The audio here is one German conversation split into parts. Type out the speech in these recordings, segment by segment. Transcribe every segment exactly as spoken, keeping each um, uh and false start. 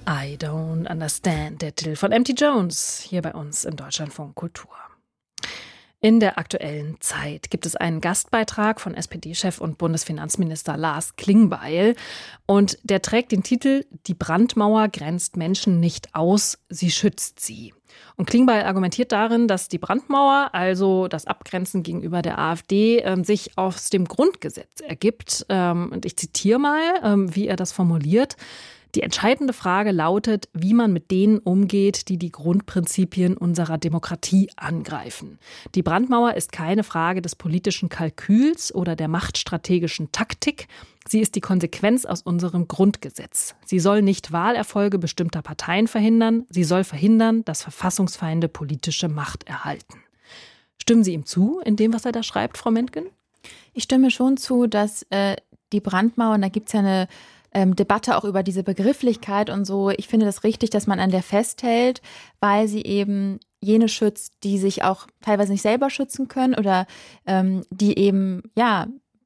I Don't Understand, der Titel von M T Jones, hier bei uns im Deutschlandfunk Kultur. In der aktuellen Zeit gibt es einen Gastbeitrag von S P D-Chef und Bundesfinanzminister Lars Klingbeil. Und der trägt den Titel »Die Brandmauer grenzt Menschen nicht aus, sie schützt sie«. Und Klingbeil argumentiert darin, dass die Brandmauer, also das Abgrenzen gegenüber der AfD, äh, sich aus dem Grundgesetz ergibt. Ähm, und ich zitiere mal, ähm, wie er das formuliert. Die entscheidende Frage lautet, wie man mit denen umgeht, die die Grundprinzipien unserer Demokratie angreifen. Die Brandmauer ist keine Frage des politischen Kalküls oder der machtstrategischen Taktik. Sie ist die Konsequenz aus unserem Grundgesetz. Sie soll nicht Wahlerfolge bestimmter Parteien verhindern. Sie soll verhindern, dass Verfassungsfeinde politische Macht erhalten. Stimmen Sie ihm zu, in dem, was er da schreibt, Frau Mentgen? Ich stimme schon zu, dass äh, die Brandmauer, und da gibt es ja eine Ähm, Debatte auch über diese Begrifflichkeit und so. Ich finde das richtig, dass man an der festhält, weil sie eben jene schützt, die sich auch teilweise nicht selber schützen können oder ähm, die eben, ja,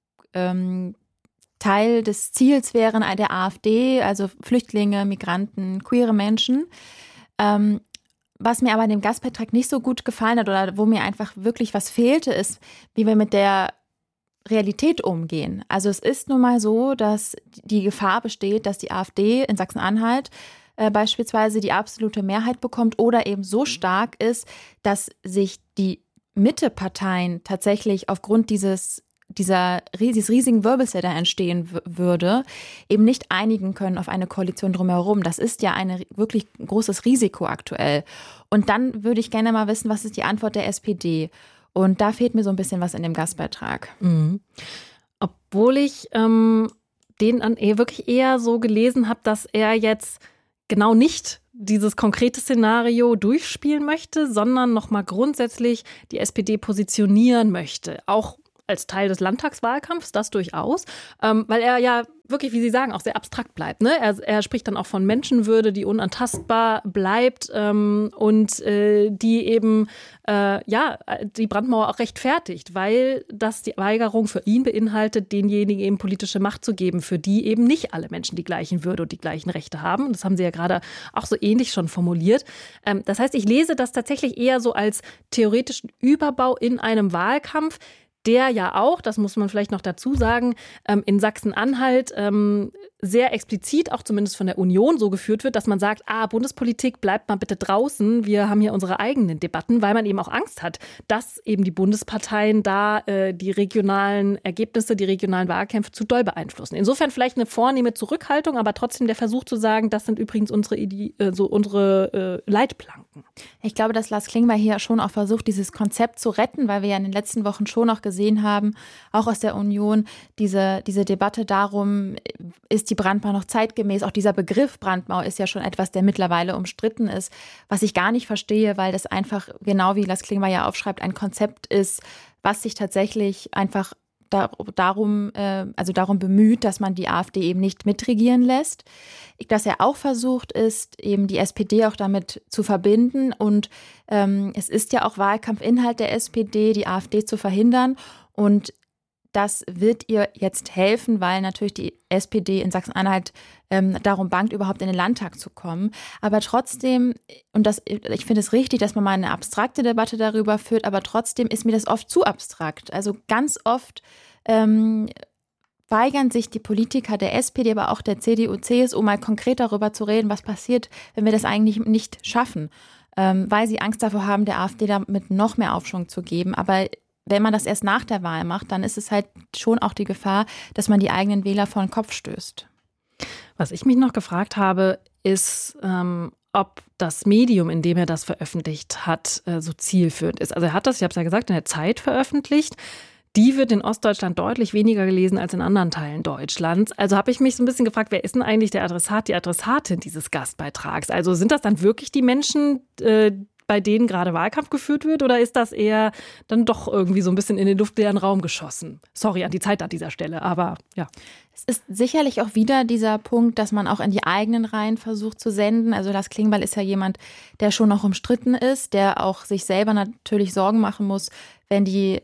ähm, Teil des Ziels wären der AfD, also Flüchtlinge, Migranten, queere Menschen. Ähm, was mir aber in dem Gastbeitrag nicht so gut gefallen hat oder wo mir einfach wirklich was fehlte, ist, wie wir mit der Realität umgehen. Also es ist nun mal so, dass die Gefahr besteht, dass die AfD in Sachsen-Anhalt äh, beispielsweise die absolute Mehrheit bekommt oder eben so stark ist, dass sich die Mitteparteien tatsächlich aufgrund dieses dieser dieses riesigen Wirbels, der da entstehen w- würde, eben nicht einigen können auf eine Koalition drumherum. Das ist ja ein wirklich großes Risiko aktuell. Und dann würde ich gerne mal wissen, was ist die Antwort der S P D? Und da fehlt mir so ein bisschen was in dem Gastbeitrag. Mhm. Obwohl ich ähm, den an, eh wirklich eher so gelesen habe, dass er jetzt genau nicht dieses konkrete Szenario durchspielen möchte, sondern nochmal grundsätzlich die S P D positionieren möchte. Auch als Teil des Landtagswahlkampfs, das durchaus, ähm, weil er ja wirklich, wie Sie sagen, auch sehr abstrakt bleibt. Ne? Er, er spricht dann auch von Menschenwürde, die unantastbar bleibt ähm, und äh, die eben äh, ja die Brandmauer auch rechtfertigt, weil das die Weigerung für ihn beinhaltet, denjenigen eben politische Macht zu geben, für die eben nicht alle Menschen die gleichen Würde und die gleichen Rechte haben. Und das haben Sie ja gerade auch so ähnlich schon formuliert. Ähm, das heißt, ich lese das tatsächlich eher so als theoretischen Überbau in einem Wahlkampf, der ja auch, das muss man vielleicht noch dazu sagen, in Sachsen-Anhalt sehr explizit, auch zumindest von der Union, so geführt wird, dass man sagt, ah, Bundespolitik, bleibt mal bitte draußen, wir haben hier unsere eigenen Debatten, weil man eben auch Angst hat, dass eben die Bundesparteien da äh, die regionalen Ergebnisse, die regionalen Wahlkämpfe zu doll beeinflussen. Insofern vielleicht eine vornehme Zurückhaltung, aber trotzdem der Versuch zu sagen, das sind übrigens unsere, Ide- äh, so unsere äh, Leitplanken. Ich glaube, dass Lars Klingbeil hier schon auch versucht, dieses Konzept zu retten, weil wir ja in den letzten Wochen schon auch gesehen haben, auch aus der Union, diese, diese Debatte darum, ist die Brandmauer noch zeitgemäß? Auch dieser Begriff Brandmauer ist ja schon etwas, der mittlerweile umstritten ist, was ich gar nicht verstehe, weil das einfach, genau wie Lars Klingbeil ja aufschreibt, ein Konzept ist, was sich tatsächlich einfach darum, also darum bemüht, dass man die AfD eben nicht mitregieren lässt. Dass er auch versucht ist, eben die S P D auch damit zu verbinden. Und ähm, es ist ja auch Wahlkampfinhalt der S P D, die AfD zu verhindern. Und das wird ihr jetzt helfen, weil natürlich die S P D in Sachsen-Anhalt ähm, darum bangt, überhaupt in den Landtag zu kommen. Aber trotzdem, und das, ich finde es richtig, dass man mal eine abstrakte Debatte darüber führt, aber trotzdem ist mir das oft zu abstrakt. Also ganz oft ähm, weigern sich die Politiker der S P D, aber auch der C D U, C S U, mal konkret darüber zu reden, was passiert, wenn wir das eigentlich nicht schaffen, ähm, weil sie Angst davor haben, der AfD damit noch mehr Aufschwung zu geben. Aber wenn man das erst nach der Wahl macht, dann ist es halt schon auch die Gefahr, dass man die eigenen Wähler vor den Kopf stößt. Was ich mich noch gefragt habe, ist, ähm, ob das Medium, in dem er das veröffentlicht hat, äh, so zielführend ist. Also er hat das, ich habe es ja gesagt, in der Zeit veröffentlicht. Die wird in Ostdeutschland deutlich weniger gelesen als in anderen Teilen Deutschlands. Also habe ich mich so ein bisschen gefragt, wer ist denn eigentlich der Adressat, die Adressatin dieses Gastbeitrags? Also sind das dann wirklich die Menschen, äh, bei denen gerade Wahlkampf geführt wird, oder ist das eher dann doch irgendwie so ein bisschen in den luftleeren Raum geschossen? Sorry an die Zeit an dieser Stelle, aber ja. Es ist sicherlich auch wieder dieser Punkt, dass man auch in die eigenen Reihen versucht zu senden. Also Lars Klingbeil ist ja jemand, der schon noch umstritten ist, der auch sich selber natürlich Sorgen machen muss, wenn die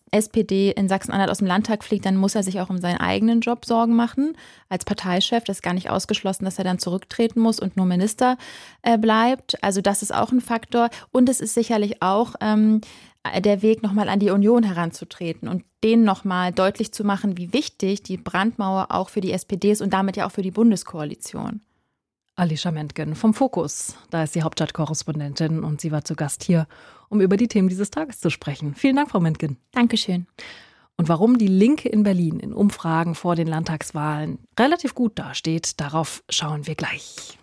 S P D in Sachsen-Anhalt aus dem Landtag fliegt, dann muss er sich auch um seinen eigenen Job Sorgen machen als Parteichef. Das ist gar nicht ausgeschlossen, dass er dann zurücktreten muss und nur Minister äh, bleibt. Also das ist auch ein Faktor. Und es ist sicherlich auch ähm, der Weg, nochmal an die Union heranzutreten und denen nochmal deutlich zu machen, wie wichtig die Brandmauer auch für die S P D ist und damit ja auch für die Bundeskoalition. Alicia Mentgen vom Fokus. Da ist die Hauptstadtkorrespondentin und sie war zu Gast hier, um über die Themen dieses Tages zu sprechen. Vielen Dank, Frau Mentgen. Dankeschön. Und warum die Linke in Berlin in Umfragen vor den Landtagswahlen relativ gut dasteht, darauf schauen wir gleich.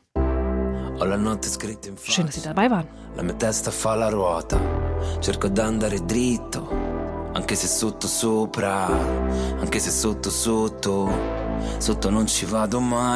Schön, dass Sie dabei waren. La mia testa fa la ruota, cerco d'andare dritto, anche se sotto sopra, anche se sotto sotto, sotto non ci vado mai.